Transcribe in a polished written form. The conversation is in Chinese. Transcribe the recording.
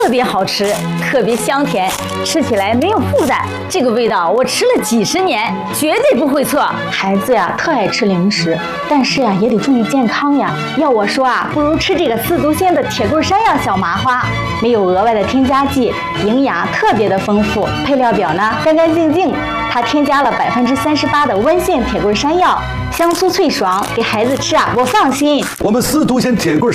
特别好吃，特别香甜，吃起来没有负担。这个味道我吃了几十年，绝对不会错。孩子呀，特爱吃零食，但是呀，也得注意健康呀。要我说啊，不如吃这个4足仙的铁棍山药小麻花，没有额外的添加剂，营养特别的丰富。配料表呢，干干净净，它添加了38%的温县铁棍山药，香酥脆爽，给孩子吃啊，我放心。 我们4足仙铁棍